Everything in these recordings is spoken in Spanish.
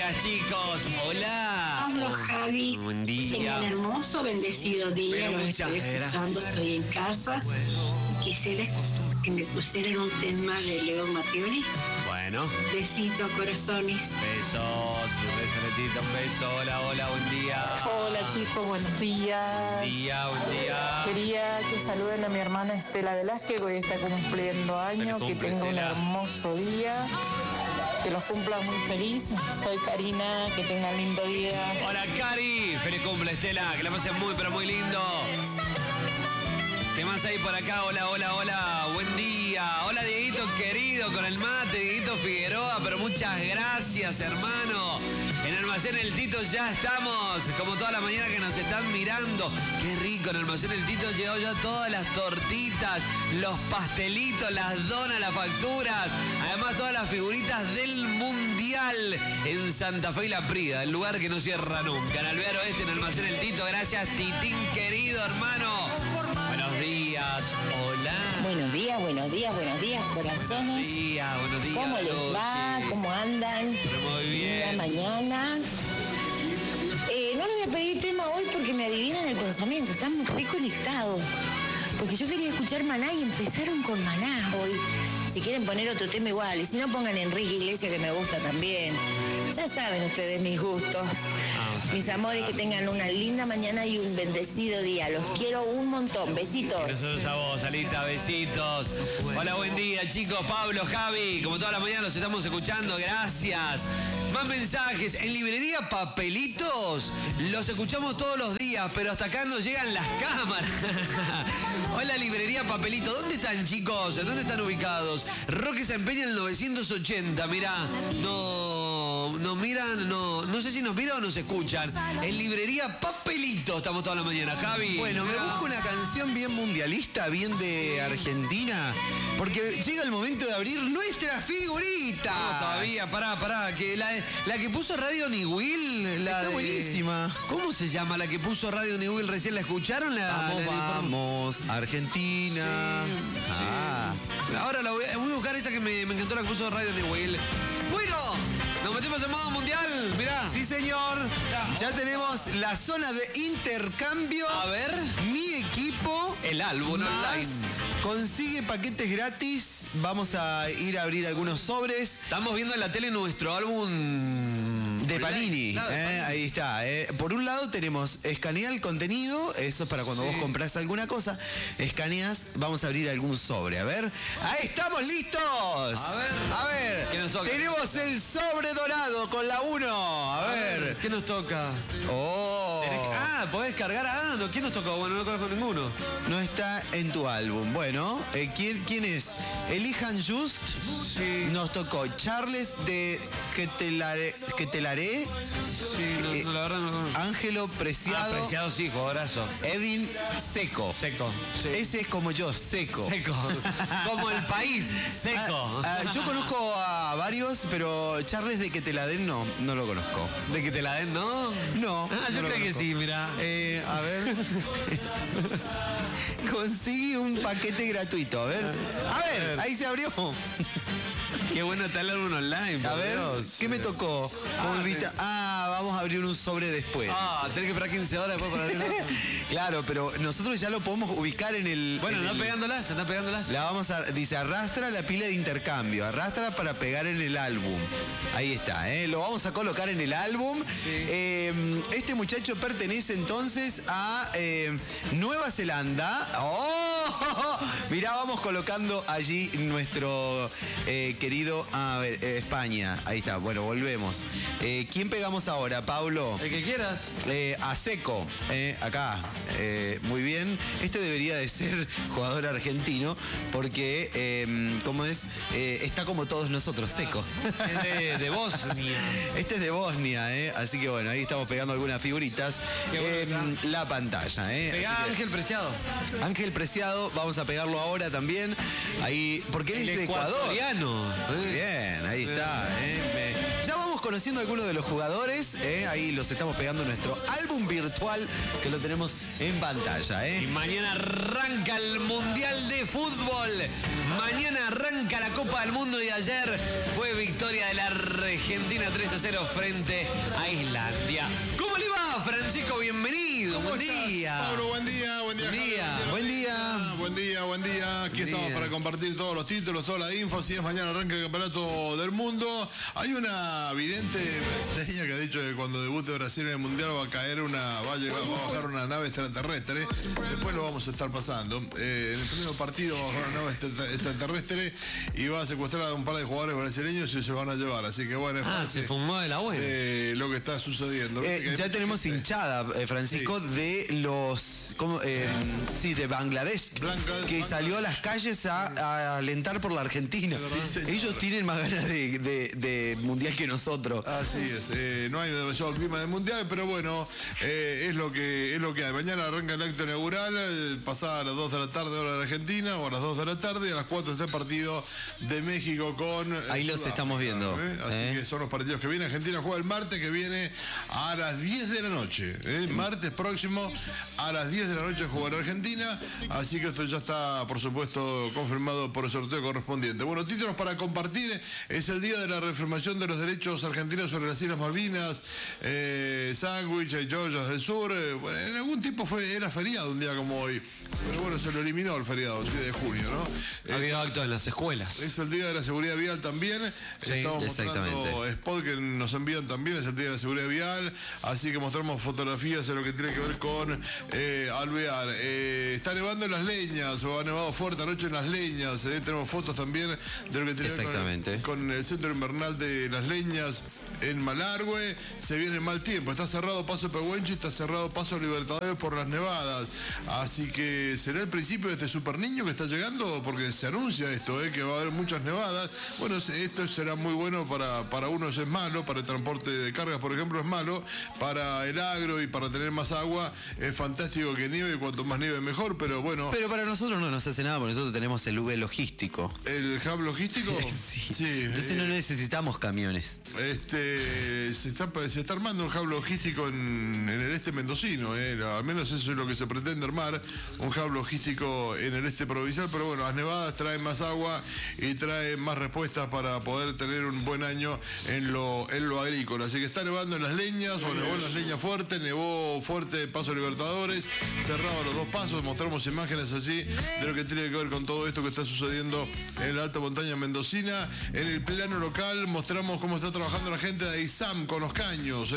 días, chicos. Hola. Pablo, Javi. Buen día. Tengan un hermoso, bendecido día. Pero Los muchas estoy escuchando, gracias. estoy en casa. Quisiera que me pusieran un tema de Leo Mattioli. Bueno. Besitos, corazones. Besos. Un beso, Letita. Un beso. Hola, hola. Buen día. Hola chicos, buenos días. Buen día. Quería que saluden a mi hermana Estela Velázquez, que hoy está cumpliendo años, que cumple, tenga un Estela. hermoso día, que los cumpla muy feliz. Soy Karina, que tenga un lindo día. Hola, Cari. Feliz cumple, Estela. Que la pasen muy, pero muy lindo. ¿Qué más hay por acá? Hola, hola, hola. Buen día. Hola, Dieguito querido, con el mate, Dieguito Figueroa. Pero muchas gracias, hermano. En Almacén El Tito ya estamos, como toda la mañana que nos están mirando. Qué rico, en Almacén El Tito llegado ya todas las tortitas, los pastelitos, las donas, las facturas. Además, todas las figuritas del Mundial en Santa Fe y La Prida, el lugar que no cierra nunca. En Alvear Oeste, en Almacén El Tito. Gracias, Titín querido, hermano. Buenos días, hola. Buenos días, Buenos corazones. días, buenos días. ¿Cómo les va? Luchi. ¿Cómo andan? Pero muy bien. Linda mañana. No les voy a pedir tema hoy porque me adivinan el pensamiento. Están muy conectados. Porque yo quería escuchar Maná y empezaron con Maná hoy. Si quieren poner otro tema igual. Y si no, pongan Enrique Iglesias, que me gusta también. Ya saben ustedes mis gustos. Mis amores, que tengan una linda mañana y un bendecido día. Los quiero un montón. Besitos. Nosotros a vos, Alita, besitos. Hola, buen día, chicos. Pablo, Javi, como toda la mañana los estamos escuchando, gracias. Más mensajes. En librería Papelitos los escuchamos todos los días, pero hasta acá nos llegan las cámaras. Hola, librería Papelito. ¿Dónde están, chicos? ¿Dónde están ubicados? Roque se empeña en el 980. Mirá, no miran, no sé si nos miran o nos escuchan. En librería Papelito estamos toda la mañana, Javi. Bueno, me busco una canción bien mundialista, bien de Argentina, porque llega el momento de abrir nuestra figurita. No, todavía, pará, que la que puso Radio Niwil, Está buenísima. ¿Cómo se llama la que puso Radio Niwil? ¿Recién la escucharon? Vamos, Argentina. Ahora voy a buscar esa que me encantó, la que puso Radio Niwil. Bueno, nos metemos en modo mundial, mirá. Sí, señor. Ya tenemos la zona de intercambio. A ver. Mi equipo. El álbum más online. Consigue paquetes gratis. Vamos a ir a abrir algunos sobres. Estamos viendo en la tele nuestro álbum De online. Panini, Claro, de Panini. ahí está. Por un lado tenemos escanear el contenido, eso es para cuando Sí. vos comprás alguna cosa. Escaneás, vamos a abrir algún sobre. A ver, ahí estamos listos. A ver. ¿Qué nos toca? Tenemos el sobre dorado con la 1. A ver. ¿Qué nos toca? Oh, ¿Podés cargar? ¿Quién nos tocó? Bueno, no conozco ninguno. no está en tu álbum. Bueno, ¿quién es? Elijan Just. Sí. Nos tocó Charles de Que te la haré. Sí, no, la verdad no conozco. Ángelo Preciado. Preciado, sí, jugadorazo. Edin Seco. Seco. Sí. Ese es como yo, seco. Seco. Como el país, seco. Yo conozco a varios, pero Charles de Que te la den no lo conozco. ¿De que te la den, no? No. Yo no lo creo que conozco. sí, mira. A ver. Consigue un paquete gratuito. A ver, ahí se abrió. Qué bueno está el álbum online. A por ver, Dios. ¿qué me tocó? Vamos a abrir un sobre después. Tenés que esperar 15 horas después para abrirlo. Claro, pero nosotros ya lo podemos ubicar en el... Bueno, en anda el- pegándolas. La vamos a... Dice, arrastra la pila de intercambio. Arrastra para pegar en el álbum. Ahí está, ¿eh? Lo vamos a colocar en el álbum. Sí. Este muchacho pertenece entonces a Nueva Zelanda. ¡Oh! Mirá, vamos colocando allí nuestro querido... A ver, España. Ahí está. Bueno, volvemos. ¿Quién pegamos ahora, Paulo? El que quieras. A Seco, acá, muy bien. Este debería de ser jugador argentino porque, ¿cómo es? Está como todos nosotros, Seco. Es de Bosnia. Este es de Bosnia, así que bueno, ahí estamos pegando algunas figuritas Qué en bueno la pantalla. Pegá a Así que- Ángel Preciado. Ángel Preciado, vamos a pegarlo ahora también. Ahí, porque él es de Ecuador. Ecuatoriano. Bien, ahí está. Ya vamos conociendo a algunos de los jugadores. Ahí los estamos pegando en nuestro álbum virtual que lo tenemos en pantalla. Y mañana arranca el Mundial de Fútbol. Mañana arranca la Copa del Mundo y ayer fue victoria de la Argentina 3-0 frente a Islandia. ¿Cómo le va, Francisco? Bienvenido. Buen día. Pablo, buen día. Buen día. Aquí estamos para compartir todos los títulos, toda la info. Si es mañana arranca el Campeonato del Mundo. Hay una vidente brasileña que ha dicho que cuando debute Brasil en el Mundial va a bajar una nave extraterrestre. Después lo vamos a estar pasando. En el primer partido va a bajar una nave extraterrestre y va a secuestrar a un par de jugadores brasileños y se van a llevar. Así que bueno, se fumó de la buena. Lo que está sucediendo. Ya tenemos hinchada, Francisco, de los de Bangladesh, que salió a las calles a alentar por la Argentina. Sí, ellos tienen más ganas de mundial que nosotros. Así es, no hay demasiado clima de mundial, pero bueno, es lo que hay. Mañana arranca el acto inaugural, pasada a las 2 de la tarde hora de Argentina, o a las 2 de la tarde, y a las 4 está el partido de México con ahí los Sudáfrica, estamos viendo. Así que son los partidos que vienen. Argentina juega el martes, que viene a las 10 de la noche. Martes próximo a las 10 de la noche jugará Argentina, así que esto ya está, por supuesto, confirmado por el sorteo correspondiente. Bueno, títulos para compartir. Es el día de la reafirmación de los derechos argentinos sobre las Islas Malvinas, Sandwich y Georgias del Sur. Bueno, en algún tiempo era feriado un día como hoy, pero bueno, se lo eliminó el feriado, el 7 de junio, ¿no? Ha habido actos en las escuelas. Es el día de la seguridad vial también. Sí, estamos mostrando spot que nos envían también, es el día de la seguridad vial, así que mostramos fotografías de lo que tiene que ver con Alvear. Está nevando en Las Leñas, o ha nevado fuerte anoche en Las Leñas. Tenemos fotos también de lo que tiene que ver con el centro invernal de Las Leñas en Malargüe. Se viene mal tiempo, está cerrado Paso Pehuenche, está cerrado Paso Libertadores por las nevadas, así que será el principio de este super niño que está llegando, porque se anuncia esto, que va a haber muchas nevadas. Bueno, esto será muy bueno para unos, es malo, para el transporte de cargas, por ejemplo, es malo, para el agro y para tener más agua es fantástico que nieve, y cuanto más nieve mejor, pero bueno. Pero para nosotros no nos hace nada, porque nosotros tenemos el V logístico. ¿El hub logístico? Sí. Entonces no necesitamos camiones. Se está armando un hub logístico en el este mendocino, al menos eso es lo que se pretende armar, un hub logístico en el este provincial, pero bueno, las nevadas traen más agua y traen más respuestas para poder tener un buen año en lo agrícola. Así que está nevando en Las Leñas, o nevó en Las Leñas fuerte, nevó fuerte Paso Libertadores, cerrado los dos pasos. Mostramos imágenes allí de lo que tiene que ver con todo esto que está sucediendo en la alta montaña mendocina. En el plano local mostramos cómo está trabajando la gente de AISAM con los caños,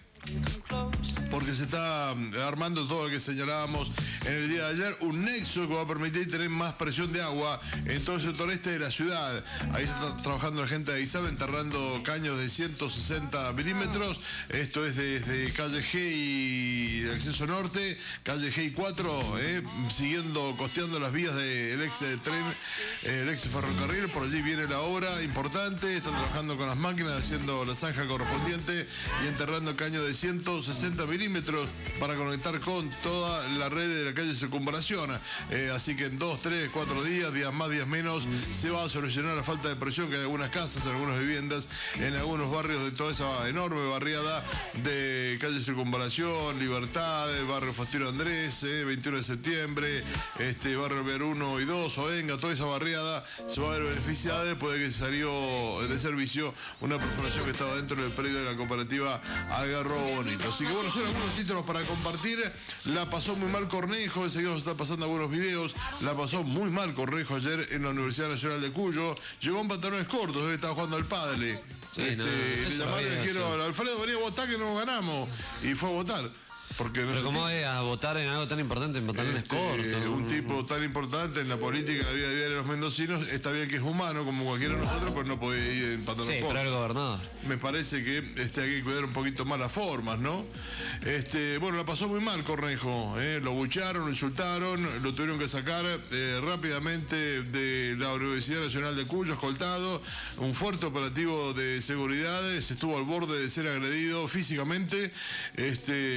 porque se está armando todo lo que señalábamos en el día de ayer, un nexo que va a permitir tener más presión de agua en todo el sector este de la ciudad. Ahí está trabajando la gente de ISAB enterrando caños de 160 milímetros. Esto es desde calle G y acceso norte, calle G y 4, costeando las vías del ex tren, el ex ferrocarril. Por allí viene la obra importante, están trabajando con las máquinas, haciendo la zanja correspondiente y enterrando caños de 160 milímetros para conectar con toda la red de la calle Circunvalación. Así que en 2, 3, 4 días más, días menos, se va a solucionar la falta de presión que hay en algunas casas, en algunas viviendas, en algunos barrios de toda esa enorme barriada de calle Circunvalación, Libertad, barrio Faustino Andrés, 21 de septiembre, barrio Ver 1 y 2, Oenga, toda esa barriada se va a ver beneficiada después de que salió de servicio una perforación que estaba dentro del predio de la cooperativa Algarrobo Bonito. Así que bueno, son algunos títulos para compartir. La pasó muy mal Cornejo, enseguida nos está pasando algunos videos. La pasó muy mal Cornejo ayer en la Universidad Nacional de Cuyo. Llegó en pantalones cortos, estaba jugando al pádel. Le llamaron y le dijeron: Alfredo, venía a votar que no ganamos. Y fue a votar. Pero ¿cómo voy a votar en algo tan importante en pantalones cortos? Un tipo tan importante en la política, en la vida diaria de los mendocinos, está bien que es humano como cualquiera de nosotros, pero no puede ir en pantalones cortos. Sí, pero el gobernador. Me parece que hay que cuidar un poquito más las formas, ¿no? Bueno, la pasó muy mal Cornejo, lo buchearon, lo insultaron, lo tuvieron que sacar rápidamente de la Universidad Nacional de Cuyo, escoltado, un fuerte operativo de seguridad, se estuvo al borde de ser agredido físicamente, pero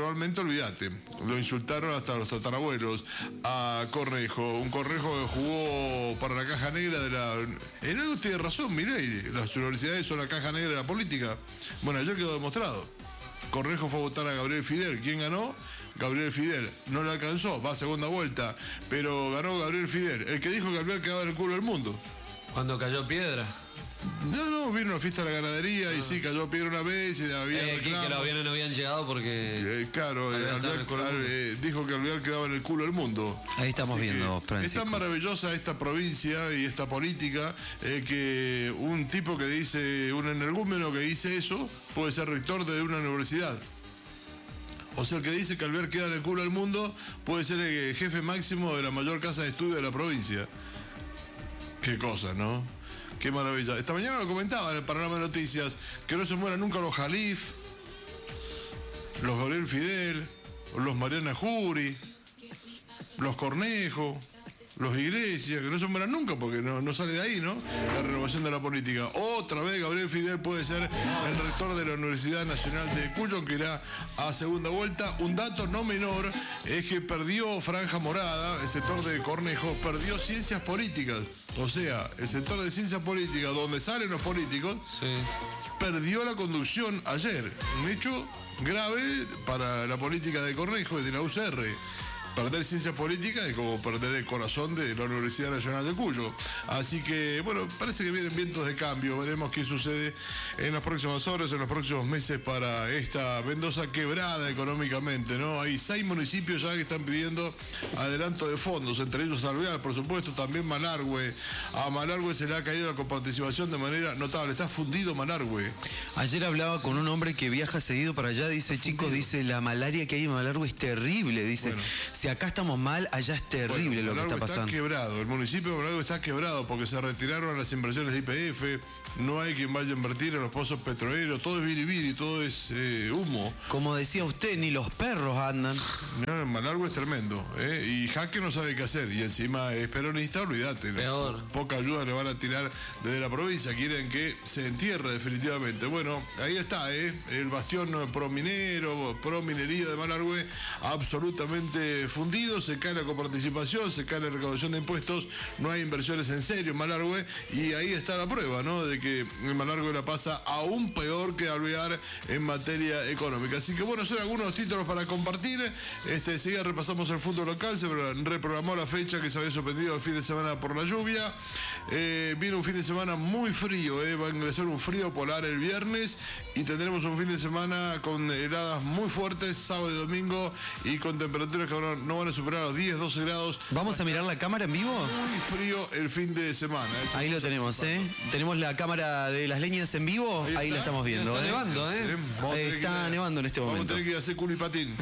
globalmente olvídate. Lo insultaron hasta los tatarabuelos. A Cornejo, un Cornejo que jugó para la caja negra de la... En algo tiene razón, Milei, las universidades son la caja negra de la política. Bueno, ayer quedó demostrado. Cornejo fue a votar a Gabriel Fidel. ¿Quién ganó? Gabriel Fidel. No le alcanzó, va a segunda vuelta, pero ganó Gabriel Fidel, el que dijo que Gabriel quedaba en el culo del mundo. Cuando cayó piedra. No, vino a una fiesta de la ganadería y sí, cayó piedra una vez y había Que los aviones no habían llegado porque... claro, dijo que Alvear quedaba en el culo del mundo. Ahí estamos viendo, Francisco. Es tan maravillosa esta provincia y esta política que un tipo que dice, un energúmeno que dice eso, puede ser rector de una universidad. O sea, el que dice que Alvear queda en el culo del mundo puede ser el jefe máximo de la mayor casa de estudio de la provincia. Qué cosa, ¿no? Qué maravilla. Esta mañana lo comentaba en el Panorama de Noticias, que no se mueran nunca los Jalif, los Gabriel Fidel, los Mariana Jury, los Cornejo, los Iglesias, que no se mueran nunca porque no sale de ahí, ¿no? La renovación de la política. Otra vez Gabriel Fidel puede ser el rector de la Universidad Nacional de Cuyo, que irá a segunda vuelta. Un dato no menor es que perdió Franja Morada, el sector de Cornejo, perdió ciencias políticas. O sea, el sector de ciencias políticas, donde salen los políticos, sí, perdió la conducción ayer. Un hecho grave para la política de Cornejo y de la UCR. Perder ciencia política es como perder el corazón de la Universidad Nacional de Cuyo. Así que, bueno, parece que vienen vientos de cambio. Veremos qué sucede en las próximas horas, en los próximos meses para esta Mendoza quebrada económicamente, ¿no? Hay 6 municipios ya que están pidiendo adelanto de fondos, entre ellos Alvear, por supuesto, también Malargüe. A Malargüe se le ha caído la coparticipación de manera notable. Está fundido Malargüe. Ayer hablaba con un hombre que viaja seguido para allá, dice, chicos, dice, la malaria que hay en Malargüe es terrible, dice. Bueno, si acá estamos mal, allá es terrible lo que está pasando. Está quebrado, el municipio de Malargüe está quebrado porque se retiraron las inversiones de YPF, no hay quien vaya a invertir en los pozos petroleros, todo es biribiri, todo es humo. Como decía usted, ni los perros andan. No, Malargüe es tremendo, y Jaque no sabe qué hacer, y encima es peronista, olvídate. Peor. Poca ayuda le van a tirar desde la provincia, quieren que se entierre definitivamente. Bueno, ahí está, el bastión pro minero, pro minería de Malargüe, absolutamente fundido, se cae la coparticipación, se cae la recaudación de impuestos, no hay inversiones en serio en Malargüe, y ahí está la prueba, ¿no? De que Malargüe la pasa aún peor que Alvear en materia económica. Así que bueno, son algunos títulos para compartir. Enseguida repasamos el fútbol local, se reprogramó la fecha que se había suspendido el fin de semana por la lluvia. Viene un fin de semana muy frío, va a ingresar un frío polar el viernes y tendremos un fin de semana con heladas muy fuertes sábado y domingo y con temperaturas que no van a superar los 10, 12 grados. ¿Vamos a mirar la cámara en vivo? Muy frío el fin de semana. Ahí lo tenemos, Tenemos la cámara de las leñas en vivo, ahí la estamos viendo. Está nevando, Está nevando en este momento. Vamos a tener que ir a hacer culo y patín.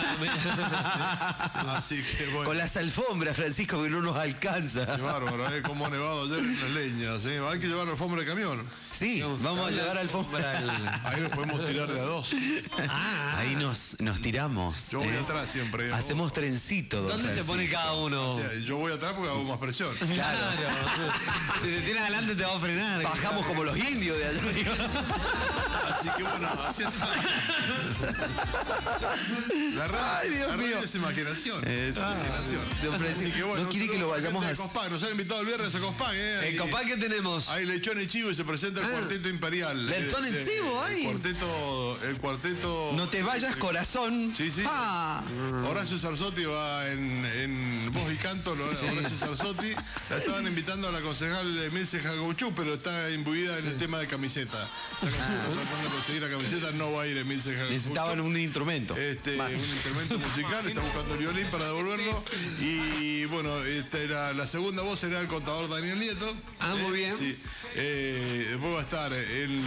Así que bueno. Con las alfombras, Francisco, que no nos alcanza. Qué bárbaro, como ha nevado ayer en las leñas. Hay que llevar alfombra de camión. Sí, vamos a llevar alfombra. Ahí nos podemos tirar de a 2. Ahí nos tiramos. Yo voy atrás siempre. Hacemos trencito. ¿Dónde se pone cada uno? O sea, yo voy atrás porque hago más presión. Claro. Si te tienes adelante te va a frenar. Bajamos como los indios de allá arriba. Así que bueno, así está. La radio es imaginación. Es imaginación. Así que bueno, no quiere que lo vayamos a... Cospag, nos han invitado el viernes a Cospag, ¿En Cospag qué tenemos? Hay lechón y chivo y se presenta el cuarteto imperial. ¿Lechón y chivo ahí? El cuarteto... No te vayas, corazón. Sí. Horacio Sarzotti va en voz y canto. Horacio Sarzotti la estaban invitando a la concejal Milce Jagouchú, pero está imbuida en el tema de camiseta. Tratando de conseguir la camiseta, no va a ir Milce Jagouchú. Necesitaban un instrumento. Un instrumento musical, está buscando el violín para devolverlo. Y bueno, la segunda voz será el contador Daniel Nieto. Muy bien. Sí. Después va a estar en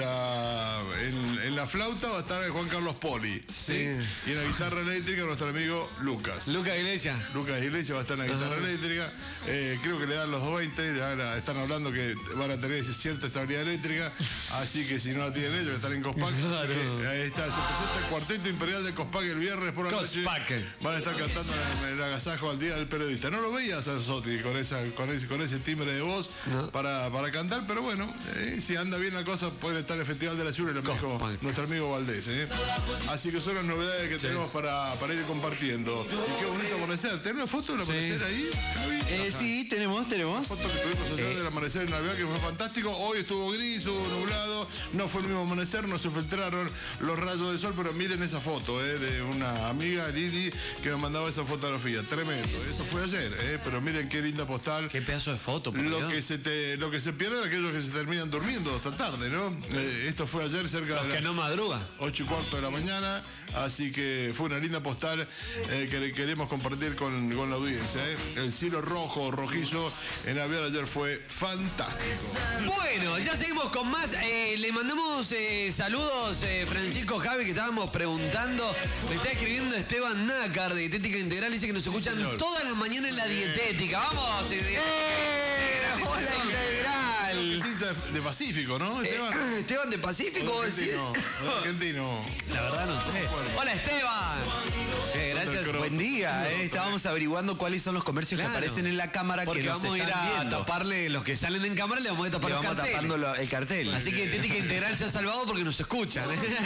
la flauta, va a estar Juan Carlos Poli. Sí. Y en la guitarra eléctrica nuestro amigo Lucas. Lucas Iglesias. Lucas Iglesias va a estar en la guitarra eléctrica. Creo que le dan los 220. Ahora están hablando que van a tener cierta estabilidad eléctrica. Así que si no la tienen ellos, están en Cospac. Claro. Ahí está, se presenta el Cuarteto Imperial de Cospac el viernes por la noche. Van a estar cantando en el agasajo al Día del Periodista. No lo veías a Sotti con ese timbre de voz para cantar, pero bueno, si anda bien la cosa, puede estar en el Festival de la Ciudad, lo dijo nuestro amigo Valdés. Así que son las novedades que tenemos para ir compartiendo. Y qué bonito amanecer. ¿Tenés una foto del amanecer ahí, Javi? Sí, tenemos. Foto que tuvimos ayer del amanecer en Navidad, que fue fantástico. Hoy estuvo gris, estuvo nublado, no fue el mismo amanecer, no se filtraron los rayos del sol, pero miren esa foto de una amiga, Lili, que nos mandaba esa fotografía. Tremendo. Eso fue ayer, pero miren qué linda postal. Qué pedazo de foto, por lo que se pierde es aquellos que se terminan durmiendo hasta tarde, ¿no? Esto fue ayer cerca de las que no madruga. 8:15 de la mañana, así que fue una linda postal que queremos compartir con la audiencia. El cielo rojizo en Navidad ayer fue fantástico. Bueno, ya seguimos con más. Le mandamos saludos, Francisco Javi, que estábamos preguntando. Me está escribiendo Esteban Nácar de Dietética Integral. Dice que nos escuchan todas las mañanas en la dietética. ¡Vamos! ¡Hola, Integral! Es hincha de Pacífico, ¿no, Esteban? ¿Esteban de Pacífico? Argentino. La verdad no sé. Hola, Esteban. Gracias. Buen día. Estábamos averiguando cuáles son los comercios que aparecen en la cámara porque que nos vamos a ir a viendo. taparle los que salen en cámara, le vamos a tapar los carteles. Tapando el cartel. Así que Dietética Integral se ha salvado porque nos escuchan.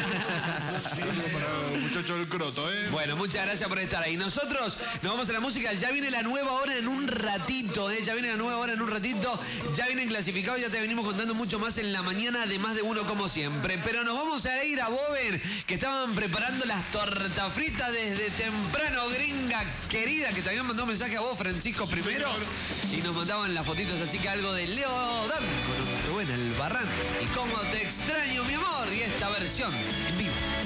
Para los muchachos del Croto, Bueno, muchas gracias por estar ahí. Nosotros nos vamos a la música. Ya viene la nueva hora en un ratito. Ya viene la nueva hora en un ratito. Ya vienen clasificados. Ya te venimos contando mucho más en la mañana de Más de Uno como siempre. Pero nos vamos a ir a Boven, que estaban preparando las tortas fritas desde temprano, gringa querida, que te habían mandado un mensaje a vos, Francisco, primero. Y nos mandaban las fotitos. Así que algo de Leo Dan con Rubén Albarrán. Y cómo te extraño, mi amor. Y esta versión en vivo.